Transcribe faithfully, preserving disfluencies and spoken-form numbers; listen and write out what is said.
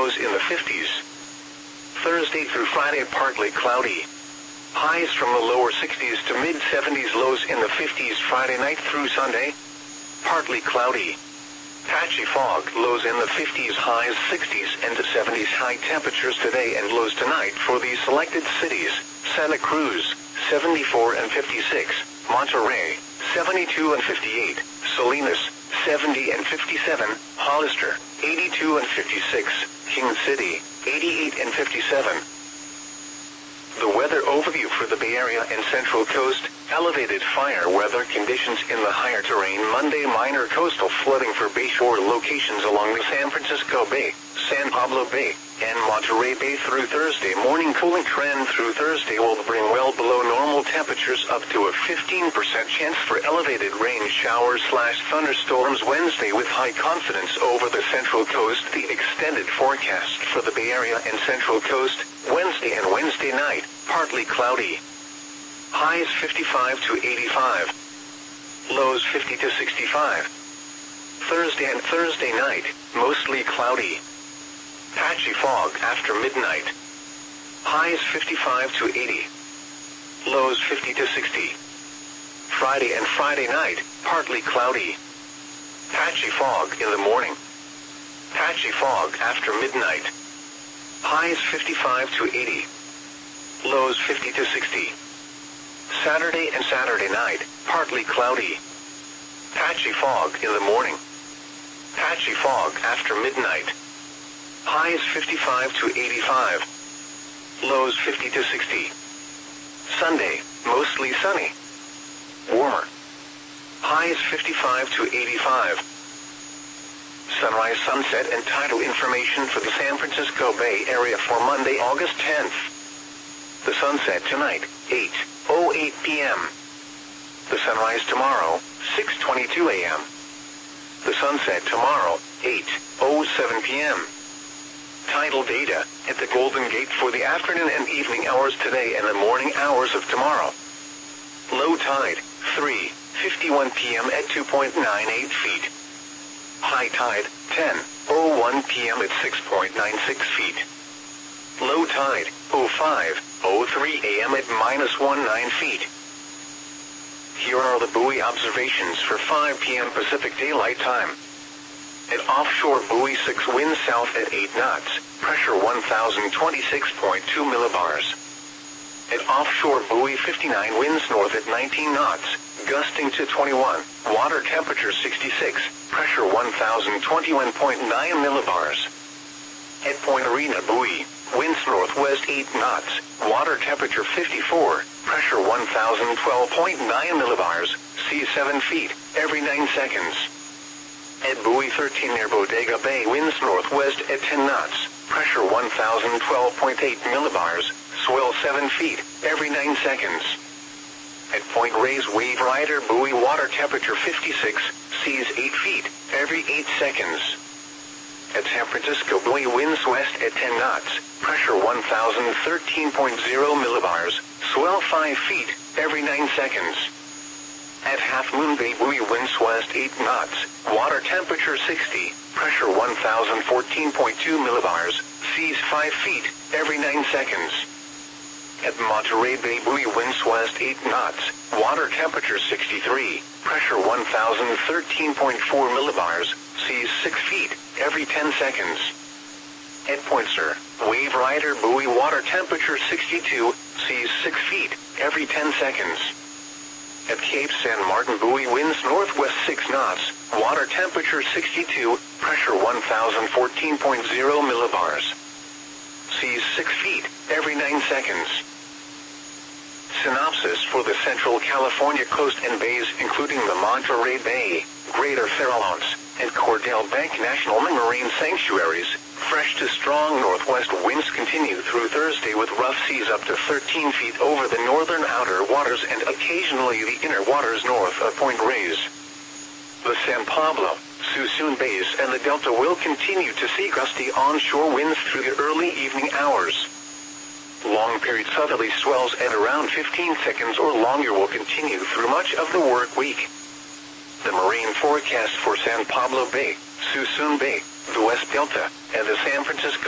lows in the fifties. Thursday through Friday, partly cloudy. Highs from the lower sixties to mid-seventies, lows in the fifties. Friday night through Sunday, partly cloudy. Patchy fog, lows in the fifties, highs sixties and seventies. High temperatures today and lows tonight for these selected cities: Santa Cruz, seventy-four and fifty-six, Monterey, seventy-two and fifty-eight, Salinas, seventy and fifty-seven, Hollister, eighty-two and fifty-six, King City, eighty-eight and fifty-seven. The weather overview for the Bay Area and Central Coast: elevated fire weather conditions in the higher terrain Monday. Minor coastal flooding for bayshore locations along the San Francisco Bay, San Pablo Bay, and Monterey Bay through Thursday morning. Cooling trend through Thursday will bring well below normal temperatures, up to a fifteen percent chance for elevated rain showers slash thunderstorms Wednesday with high confidence over the Central Coast. The extended forecast for the Bay Area and Central Coast: Wednesday and Wednesday night, partly cloudy. Highs fifty-five to eighty-five. Lows fifty to sixty-five. Thursday and Thursday night, mostly cloudy. Patchy fog after midnight. Highs fifty-five to eighty. Lows fifty to sixty. Friday and Friday night, partly cloudy. Patchy fog in the morning. Patchy fog after midnight. Highs fifty-five to eighty. Lows fifty to sixty. Saturday and Saturday night, partly cloudy. Patchy fog in the morning. Patchy fog after midnight. Highs fifty-five to eighty-five. Lows fifty to sixty. Sunday, mostly sunny. Warmer. Highs fifty-five to eighty-five. Sunrise, sunset, and tidal information for the San Francisco Bay Area for Monday, August tenth. The sunset tonight, eight oh eight p m The sunrise tomorrow, six twenty-two a m The sunset tomorrow, eight oh seven p m Tidal data at the Golden Gate for the afternoon and evening hours today and the morning hours of tomorrow. Low tide, three fifty-one p m at two point nine eight feet. High tide, ten oh one p m at six point nine six feet. Low tide, oh five oh three a m at minus nineteen feet. Here are the buoy observations for five p m Pacific Daylight Time. At offshore buoy six, winds south at eight knots, pressure one thousand twenty-six point two millibars. At offshore buoy fifty-nine, winds north at nineteen knots, gusting to twenty-one, water temperature sixty-six, pressure one thousand twenty-one point nine millibars. At Point Arena buoy, winds northwest eight knots, water temperature fifty-four, pressure one thousand twelve point nine millibars, sea seven feet, every nine seconds. At buoy thirteen near Bodega Bay, winds northwest at ten knots, pressure one thousand twelve point eight millibars, swell seven feet, every nine seconds. At Point Reyes Wave Rider buoy, water temperature fifty-six, seas eight feet, every eight seconds. At San Francisco buoy, winds west at ten knots, pressure one thousand thirteen point zero millibars, swell five feet, every nine seconds. At Half Moon Bay buoy, winds west eight knots, water temperature sixty, pressure one thousand fourteen point two millibars, seas five feet, every nine seconds. At Monterey Bay buoy, winds west eight knots, water temperature sixty-three, pressure one thousand thirteen point four millibars, seas six feet, every ten seconds. At Point Sur, Wave Rider buoy, water temperature sixty-two, seas six feet, every ten seconds. At Cape San Martin buoy, winds northwest six knots, water temperature sixty-two, pressure one thousand fourteen point zero millibars. Seas six feet, every nine seconds. Synopsis for the Central California coast and bays, including the Monterey Bay, Greater Farallones, and Cordell Bank National Marine Sanctuaries. Fresh to strong northwest winds continue through Thursday with rough seas up to thirteen feet over the northern outer waters and occasionally the inner waters north of Point Reyes. The San Pablo, Suisun Bays and the Delta will continue to see gusty onshore winds through the early evening hours. Long period southerly swells at around fifteen seconds or longer will continue through much of the work week. The marine forecast for San Pablo Bay, Suisun Bay, the West Delta, and the San Francisco